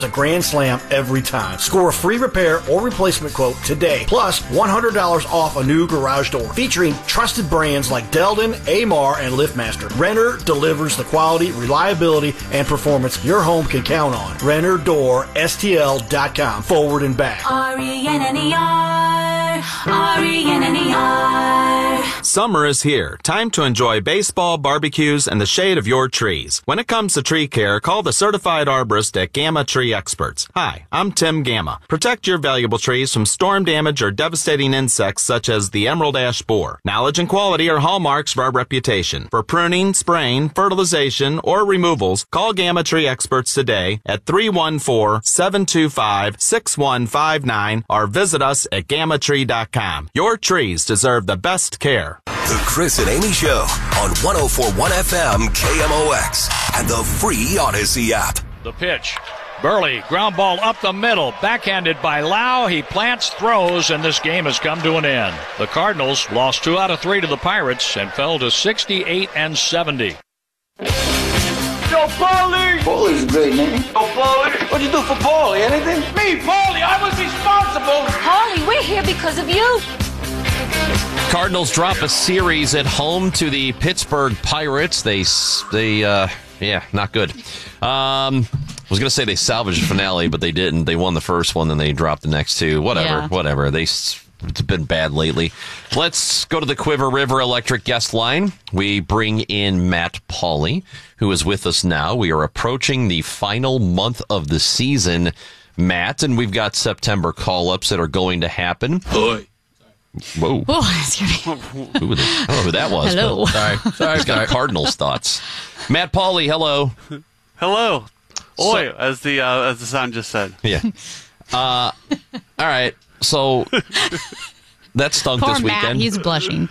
a grand slam every time. Score a free repair or replacement quote today. Plus, $100 off a new garage door. Featuring trusted brands like Delden, Amar, and LiftMaster. Renner delivers the quality, reliability, and performance your home can count on. RennerDoorSTL.com. Forward and back. RENNER. RENNER. Summer is here. Time to enjoy baseball, barbecues, and the shade of your trees. When it comes to tree care, call the certified arborist at Gamma Tree Experts. Hi, I'm Tim Gamma. Protect your valuable trees from storm damage or devastating insects such as the emerald ash borer. Knowledge and quality are hallmarks of our reputation. For pruning, spraying, fertilization, or removals, call Gamma Tree Experts today at 314-725-6159 or visit us at gammatree.com. Your trees deserve the best care. The Chris and Amy Show on 104.1 FM KMOX and the free Odyssey app. The pitch. Burley, ground ball up the middle, backhanded by Lau. He plants, throws, and this game has come to an end. The Cardinals lost 2 out of 3 to the Pirates and fell to 68-70. Yo, Paulie! Paulie's a great name. Yo, Paulie! What'd you do for Paulie? Anything? Me, Paulie! I was responsible! Paulie, we're here because of you. Cardinals drop a series at home to the Pittsburgh Pirates. They not good. I was going to say they salvaged the finale, but they didn't. They won the first one, then they dropped the next two. Whatever. It's been bad lately. Let's go to the Quiver River Electric guest line. We bring in Matt Pauley, who is with us now. We are approaching the final month of the season, Matt, and we've got September call-ups that are going to happen. Boy. Whoa. Oh, that scared me. I don't know who that was. Hello. Sorry. He's got Cardinals thoughts. Matt Pauley, hello. Hello. Oi, as the sound just said. Yeah. All right. So that stunk Poor this weekend. Matt, he's blushing.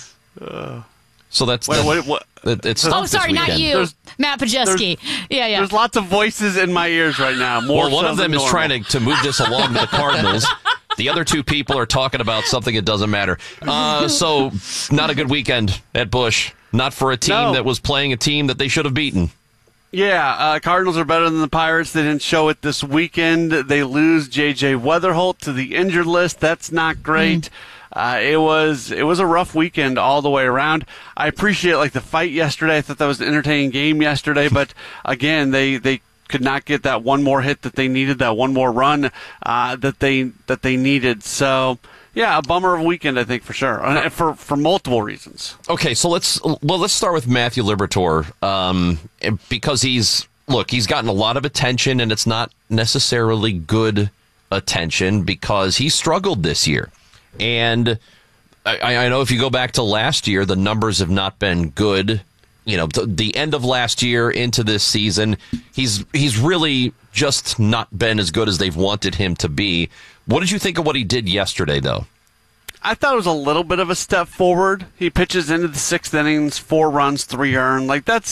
So that's what? It stunk sorry, this not you, Matt Pajeski. Yeah. There's lots of voices in my ears right now. More. Well, one of them is trying to move this along to the Cardinals. The other two people are talking about something that doesn't matter. So not a good weekend at Busch. Not for a team that was playing a team that they should have beaten. Yeah, Cardinals are better than the Pirates. They didn't show it this weekend. They lose J.J. Weatherholt to the injured list. That's not great. It was a rough weekend all the way around. I appreciate the fight yesterday. I thought that was an entertaining game yesterday, but again, they could not get that one more hit that they needed, that one more run that they needed. So. Yeah, a bummer of a weekend, I think, for sure, for multiple reasons. Okay, so let's start with Matthew Liberatore, because he's gotten a lot of attention, and it's not necessarily good attention because he struggled this year. And I know if you go back to last year, the numbers have not been good. You know, the end of last year into this season, he's really just not been as good as they've wanted him to be. What did you think of what he did yesterday, though? I thought it was a little bit of a step forward. He pitches into the 6th innings, 4 runs, 3 earned.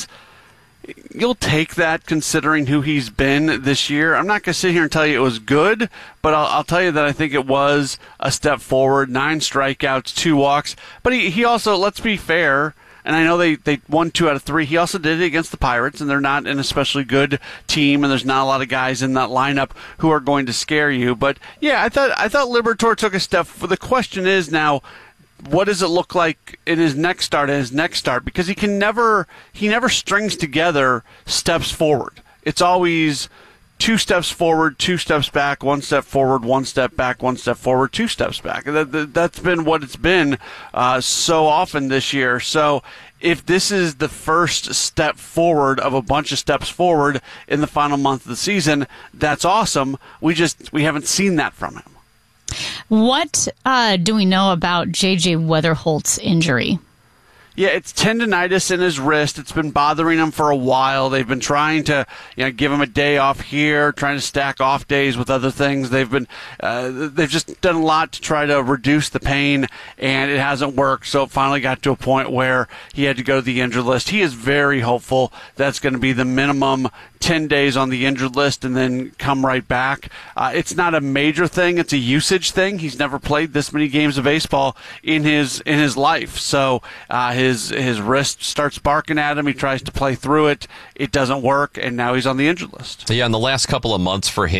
You'll take that considering who he's been this year. I'm not going to sit here and tell you it was good, but I'll tell you that I think it was a step forward. 9 strikeouts, 2 walks. But he also, let's be fair, and I know they won 2 out of 3. He also did it against the Pirates, and they're not an especially good team, and there's not a lot of guys in that lineup who are going to scare you. But yeah, I thought Liberatore took a step. The question is now, what does it look like in his next start? Because he never strings together steps forward. It's always 2 steps forward, 2 steps back, 1 step forward, 1 step back, 1 step forward, 2 steps back. That's been what it's been so often this year. So if this is the first step forward of a bunch of steps forward in the final month of the season, that's awesome. We haven't seen that from him. What do we know about J.J. Weatherholt's injury? Yeah, it's tendonitis in his wrist. It's been bothering him for a while. They've been trying to, give him a day off here, trying to stack off days with other things. They've just done a lot to try to reduce the pain, and it hasn't worked. So it finally got to a point where he had to go to the injured list. He is very hopeful that's going to be the minimum 10 days on the injured list and then come right back. It's not a major thing. It's a usage thing. He's never played this many games of baseball in his life. So his wrist starts barking at him. He tries to play through it. It doesn't work, and now he's on the injured list. Yeah, in the last couple of months for him,